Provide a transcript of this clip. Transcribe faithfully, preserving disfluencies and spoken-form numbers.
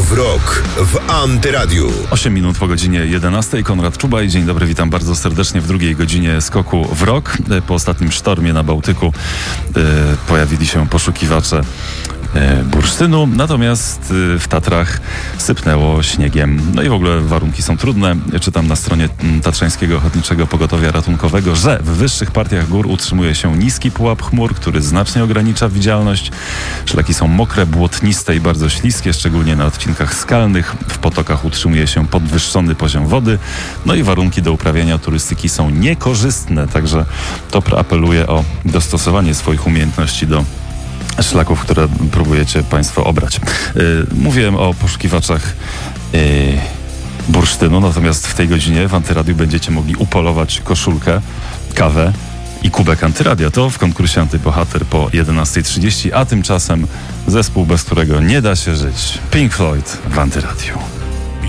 w rok w Antyradiu. osiem minut po godzinie jedenastej. Konrad Czubaj. Dzień dobry, witam bardzo serdecznie w drugiej godzinie skoku w rok. Po ostatnim sztormie na Bałtyku e, pojawili się poszukiwacze e, bursztynu, natomiast e, w Tatrach sypnęło śniegiem. No i w ogóle warunki są trudne. Czytam na stronie Tatrzańskiego Ochotniczego Pogotowia Ratunkowego, że w wyższych partiach gór utrzymuje się niski pułap chmur, który znacznie ogranicza widzialność. Szlaki są mokre, błotniste i bardzo śliskie, szczególnie na odcinkach skalnych. W potokach utrzymuje się podwyższony poziom wody. No i warunki do uprawiania turystyki są niekorzystne, także TOPR apeluje o dostosowanie swoich umiejętności do szlaków, które próbujecie Państwo obrać. Yy, mówiłem o poszukiwaczach yy, bursztynu, natomiast w tej godzinie w Antyradiu będziecie mogli upolować koszulkę, kawę i kubek Antyradia. To w konkursie Antybohater po jedenastej trzydzieści, a tymczasem zespół, bez którego nie da się żyć. Pink Floyd w Antyradiu.